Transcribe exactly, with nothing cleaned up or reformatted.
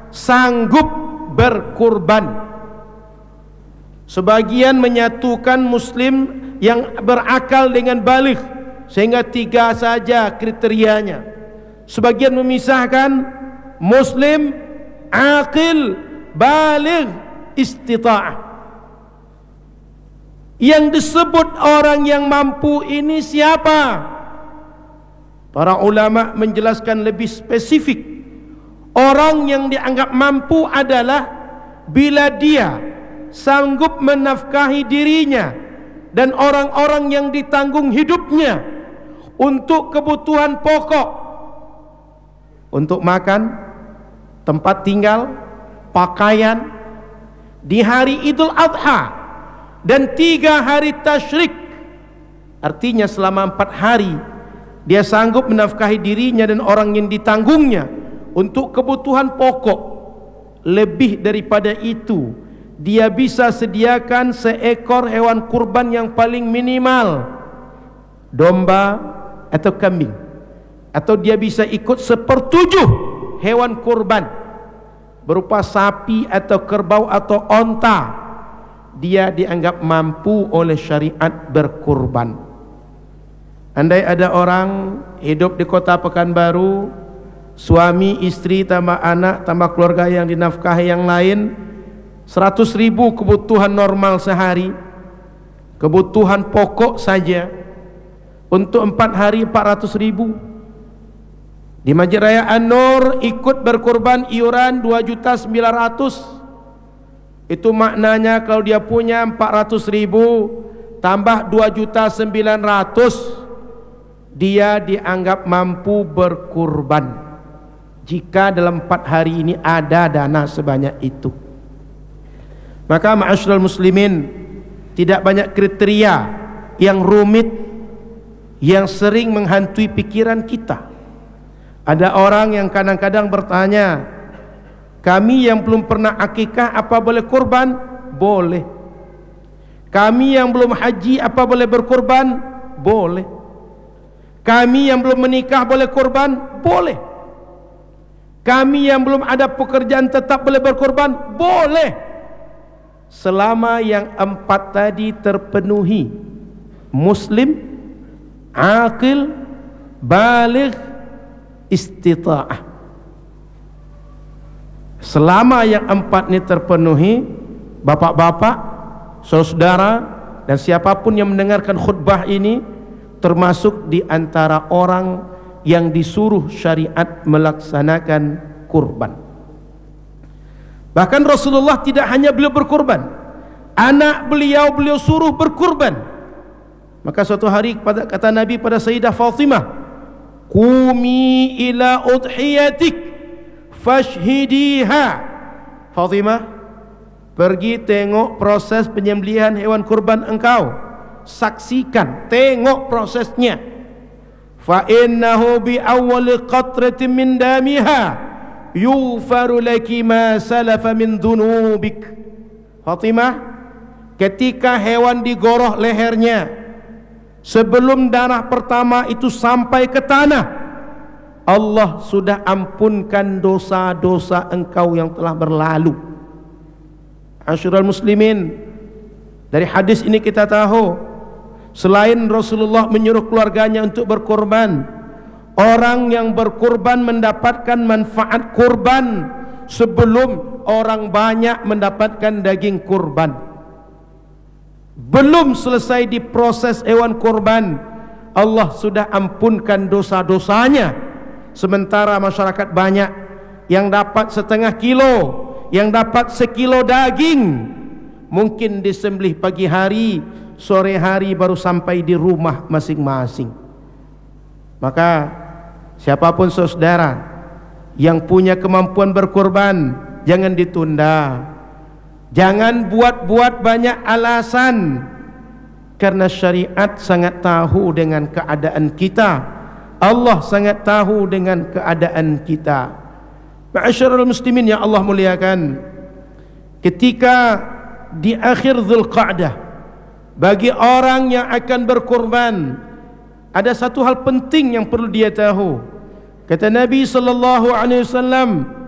sanggup berkurban. Sebagian menyatukan muslim yang berakal dengan baligh, sehingga tiga saja kriterianya. Sebagian memisahkan muslim, aqil, baligh, istita'ah. Yang disebut orang yang mampu ini siapa? Para ulama menjelaskan lebih spesifik. Orang yang dianggap mampu adalah bila dia sanggup menafkahi dirinya dan orang-orang yang ditanggung hidupnya untuk kebutuhan pokok, untuk makan, tempat tinggal, pakaian di hari Idul Adha dan tiga hari tasyrik. Artinya selama empat hari dia sanggup menafkahi dirinya dan orang yang ditanggungnya untuk kebutuhan pokok. Lebih daripada itu, dia bisa sediakan seekor hewan kurban yang paling minimal, domba atau kambing, atau dia bisa ikut sepertujuh hewan kurban berupa sapi atau kerbau atau onta. Dia dianggap mampu oleh syariat berkurban. Andai ada orang hidup di kota Pekanbaru, suami, istri, tambah anak, tambah keluarga yang dinafkahi yang lain, seratus ribu kebutuhan normal sehari, kebutuhan pokok saja untuk empat hari empat ratus ribu. Di Masjid Raya An-Nur ikut berkurban iuran dua juta sembilan ratus. Itu maknanya kalau dia punya empat ratus ribu tambah dua juta sembilan ratus, dia dianggap mampu berkurban jika dalam empat hari ini ada dana sebanyak itu. Maka ma'asyiral muslimin, tidak banyak kriteria yang rumit yang sering menghantui pikiran kita. Ada orang yang kadang-kadang bertanya, kami yang belum pernah akikah apa boleh kurban? Boleh. Kami yang belum haji apa boleh berkurban? Boleh. Kami yang belum menikah boleh kurban? Boleh. Kami yang belum ada pekerjaan tetap boleh berkurban? Boleh. Selama yang empat tadi terpenuhi: muslim, aqil, baligh, istita'ah. Selama yang empat ini terpenuhi, bapak-bapak, saudara, dan siapapun yang mendengarkan khutbah ini termasuk di antara orang yang disuruh syariat melaksanakan kurban. Bahkan Rasulullah tidak hanya beliau berkurban, anak beliau beliau suruh berkurban. Maka suatu hari pada kata Nabi pada Sayyidah Fatimah, "Qumi ila udhiyatik fashhidiha." Fatimah, pergi tengok proses penyembelihan hewan kurban engkau, saksikan, tengok prosesnya. Fa innahu bi awwali qatratin min damiha yughfaru laki ma salafa min dhunubik. Fatimah, ketika hewan digoroh lehernya, sebelum darah pertama itu sampai ke tanah, Allah sudah ampunkan dosa-dosa engkau yang telah berlalu. Asyiral muslimin, dari hadis ini kita tahu, selain Rasulullah menyuruh keluarganya untuk berkorban, orang yang berkorban mendapatkan manfaat kurban sebelum orang banyak mendapatkan daging kurban. Belum selesai diproses hewan kurban, Allah sudah ampunkan dosa-dosanya. Sementara masyarakat banyak yang dapat setengah kilo, yang dapat sekilo daging, mungkin disembelih pagi hari, sore hari baru sampai di rumah masing-masing. Maka siapapun saudara yang punya kemampuan berkorban, jangan ditunda, jangan buat-buat banyak alasan, karena syariat sangat tahu dengan keadaan kita, Allah sangat tahu dengan keadaan kita. Ma'asyiral muslimin yang Allah muliakan, ketika di akhir Dzulqa'dah, bagi orang yang akan berkorban, ada satu hal penting yang perlu dia tahu. Kata Nabi sallallahu alaihi wasallam,